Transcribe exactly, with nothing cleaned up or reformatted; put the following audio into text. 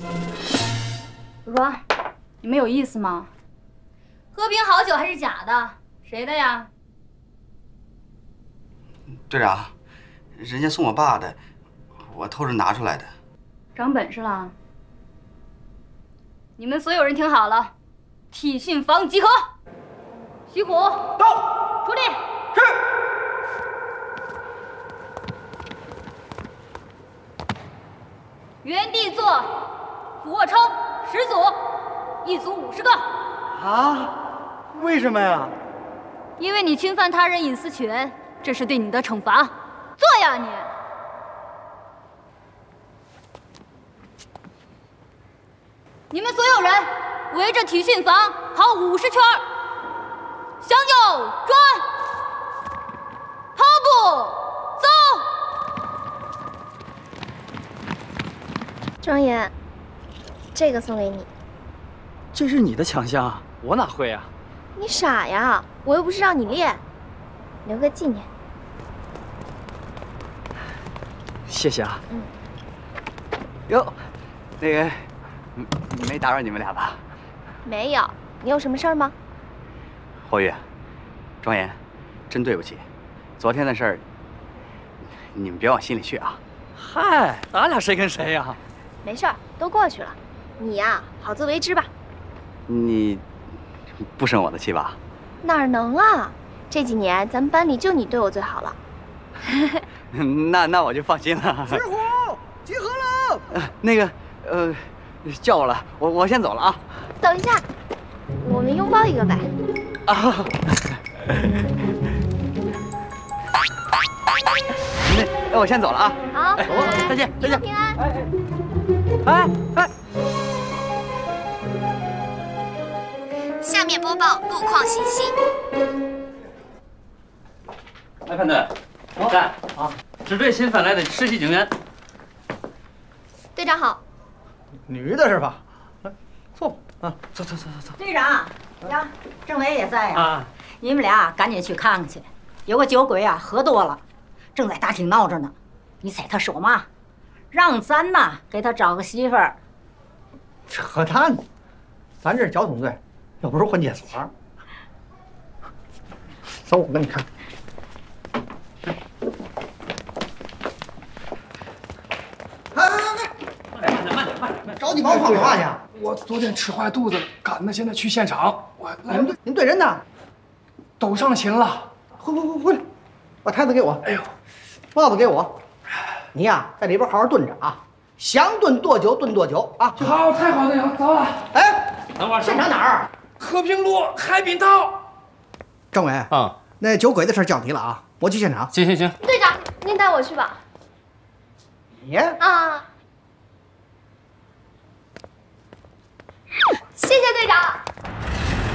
如说，你们有意思吗？和平好酒还是假的？谁的呀？ 队长，人家送我爸的，我偷着拿出来的。 长本事了！你们所有人听好了，体训房集合。徐虎到，出列。是。原地做俯卧撑十组，一组五十个。 啊？为什么呀？ 因为你侵犯他人隐私权，这是对你的惩罚。做呀你！你们所有人围着体训房跑五十圈，向右转，跑步走。 庄严，这个送给你。 这是你的强项，我哪会啊？ 你傻呀，我又不是让你练，留个纪念。 谢谢啊。 嗯。 哟，那个。没打扰你们俩吧？ 没有，你有什么事儿吗？ 霍玉，庄严，真对不起，昨天的事儿，你们别往心里去啊。 嗨，咱俩谁跟谁呀？ 没事儿，都过去了。你呀，好自为之吧。 你不生我的气吧？ 哪能啊？这几年咱们班里就你对我最好了。 那那我就放心了。 石虎，集合了。 呃、那个，呃。叫我了，我我先走了啊。 等一下，我们拥抱一个呗。 啊。那那我先走了啊。 好， 哎、再见，再见， 平安。 哎哎。 下面播报路况信息。 来，潘队，站啊！支队新返来的实习警员。 队长好。 女的是吧？来，坐吧。啊， 坐坐坐坐坐。 队长，呀，政委也在呀。 啊， 你们俩赶紧去看看去。有个酒鬼啊，喝多了，正在大厅闹着呢。你猜他说嘛？让咱呐给他找个媳妇儿。 扯淡呢！咱这是交通队，又不是婚介所。走，我给你看。着急忙慌干嘛去？ 我昨天吃坏肚子了，赶的现在去现场。我来， 您您对人呢？ 都上勤了。 回回回回来，把台子给我。 哎呦， 帽子给我。你呀，在里边好好蹲着啊，想蹲多久蹲多久啊。 好，太好了，走了。 哎， 等会儿现场哪儿？ 和平路海滨套。 政委啊，那酒鬼的事交你了啊，我去现场。 行行行。 队长，您带我去吧。 你啊。